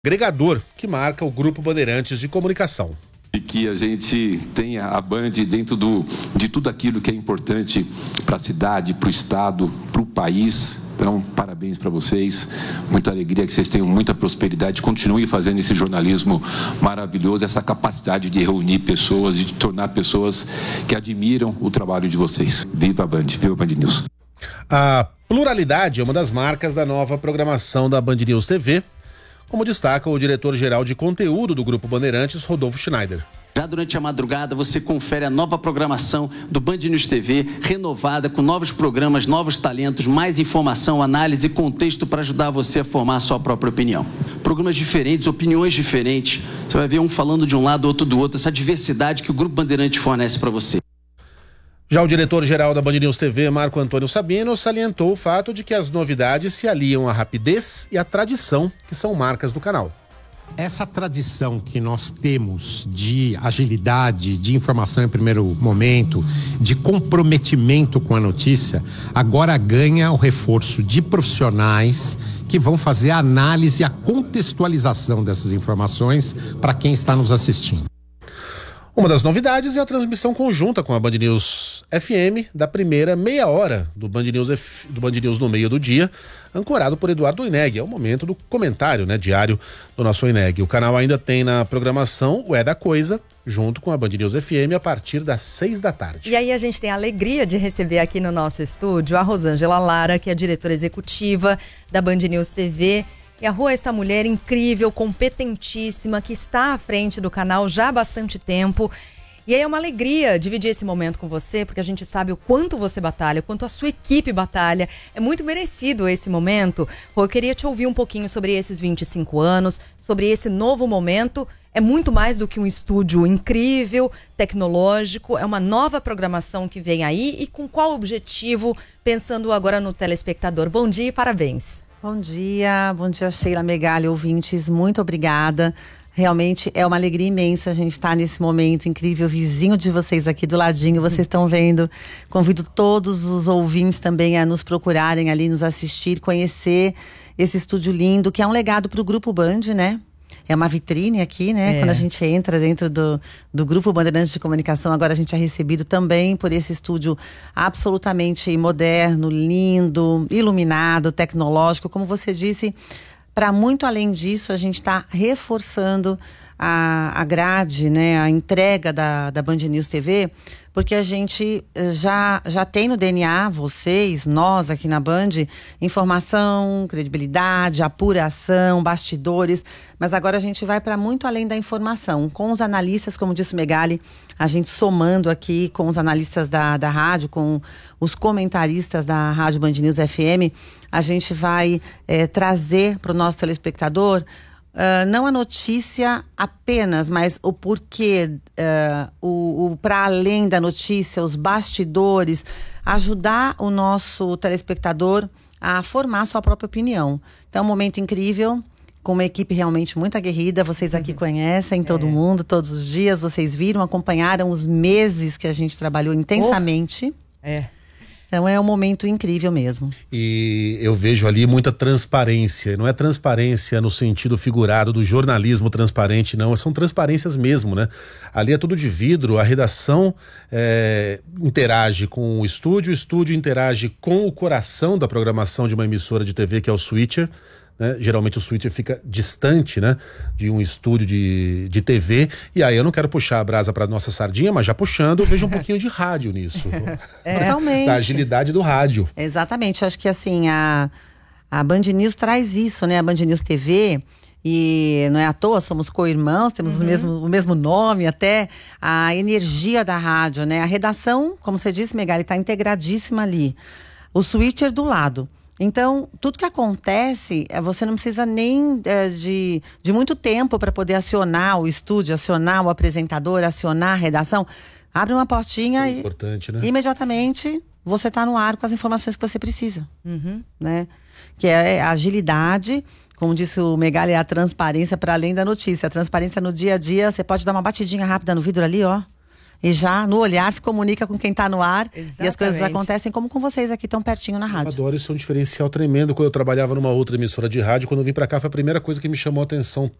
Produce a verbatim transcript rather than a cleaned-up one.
agregador que marca o Grupo Bandeirantes de Comunicação. E que a gente tenha a Band dentro do, de tudo aquilo que é importante para a cidade, para o estado, para o país. Então, parabéns para vocês, muita alegria, que vocês tenham muita prosperidade, continuem fazendo esse jornalismo maravilhoso, essa capacidade de reunir pessoas e de tornar pessoas que admiram o trabalho de vocês. Viva a Band, viva a Band News. A pluralidade é uma das marcas da nova programação da Band News T V, como destaca o diretor-geral de conteúdo do Grupo Bandeirantes, Rodolfo Schneider. Já durante a madrugada você confere a nova programação do Band News T V, renovada com novos programas, novos talentos, mais informação, análise e contexto para ajudar você a formar a sua própria opinião. Programas diferentes, opiniões diferentes, você vai ver um falando de um lado, outro do outro, essa diversidade que o Grupo Bandeirantes fornece para você. Já o diretor-geral da Band News T V, Marco Antônio Sabino, salientou o fato de que as novidades se aliam à rapidez e à tradição, que são marcas do canal. Essa tradição que nós temos de agilidade, de informação em primeiro momento, de comprometimento com a notícia, agora ganha o reforço de profissionais que vão fazer a análise e a contextualização dessas informações para quem está nos assistindo. Uma das novidades é a transmissão conjunta com a Band News F M da primeira meia hora do Band News, F... do Band News no meio do dia, ancorado por Eduardo Oineg. É o momento do comentário, né, diário do nosso Oineg. O canal ainda tem na programação o É da Coisa, junto com a Band News F M, a partir das seis da tarde. E aí a gente tem a alegria de receber aqui no nosso estúdio a Rosângela Lara, que é a diretora executiva da Band News T V. E a Rô é essa mulher incrível, competentíssima, que está à frente do canal já há bastante tempo. E aí é uma alegria dividir esse momento com você, porque a gente sabe o quanto você batalha, o quanto a sua equipe batalha. É muito merecido esse momento. Rô, eu queria te ouvir um pouquinho sobre esses vinte e cinco anos, sobre esse novo momento. É muito mais do que um estúdio incrível, tecnológico, é uma nova programação que vem aí. E com qual objetivo, pensando agora no telespectador? Bom dia e parabéns. Bom dia, bom dia Sheila Megali, ouvintes, muito obrigada. Realmente é uma alegria imensa a gente estar nesse momento incrível, vizinho de vocês aqui do ladinho, vocês estão vendo. Convido todos os ouvintes também a nos procurarem ali, nos assistir, conhecer esse estúdio lindo, que é um legado para o Grupo Band, né? É uma vitrine aqui, né? É. Quando a gente entra dentro do, do Grupo Bandeirantes de Comunicação, agora a gente é recebido também por esse estúdio absolutamente moderno, lindo, iluminado, tecnológico. Como você disse, para muito além disso, a gente está reforçando a, a grade, né? A entrega da, da Band News T V, porque a gente já, já tem no D N A, vocês, nós aqui na Band, informação, credibilidade, apuração, bastidores, mas agora a gente vai para muito além da informação. Com os analistas, como disse o Megali, a gente somando aqui com os analistas da, da rádio, com os comentaristas da Rádio Band News F M, a gente vai é, trazer para o nosso telespectador Uh, não a notícia apenas, mas o porquê, uh, o, o para além da notícia, os bastidores, ajudar o nosso telespectador a formar sua própria opinião. Então é um momento incrível, com uma equipe realmente muito aguerrida, vocês aqui conhecem todo é. mundo, todos os dias, vocês viram, acompanharam os meses que a gente trabalhou intensamente. Oh. É. Então é um momento incrível mesmo. E eu vejo ali muita transparência. Não é transparência no sentido figurado do jornalismo transparente, não. São transparências mesmo, né? Ali é tudo de vidro. A redação é, interage com o estúdio, o estúdio interage com o coração da programação de uma emissora de T V, que é o switcher. Né? Geralmente o switcher fica distante, né, de um estúdio de, de T V. E aí eu não quero puxar a brasa para nossa sardinha, mas já puxando, eu vejo um pouquinho de rádio nisso. É. Totalmente. Da agilidade do rádio. Exatamente. Acho que assim, a, a Band News traz isso, né? A Band News T V, e não é à toa, somos co-irmãos, temos uhum. o, mesmo, o mesmo nome, até a energia da rádio, né? A redação, como você disse, Megali, está integradíssima ali. O switcher do lado. Então, tudo que acontece, você não precisa nem é, de, de muito tempo para poder acionar o estúdio, acionar o apresentador, acionar a redação. Abre uma portinha é e importante, né? imediatamente você está no ar com as informações que você precisa. Uhum. Né? Que é a agilidade, como disse o Megali, é a transparência para além da notícia. A transparência no dia a dia, você pode dar uma batidinha rápida no vidro ali, ó. e já no olhar se comunica com quem está no ar. Exatamente. E as coisas acontecem como com vocês aqui tão pertinho na rádio. Eu adoro, isso é um diferencial tremendo. Quando eu trabalhava numa outra emissora de rádio, quando eu vim para cá, foi a primeira coisa que me chamou a atenção.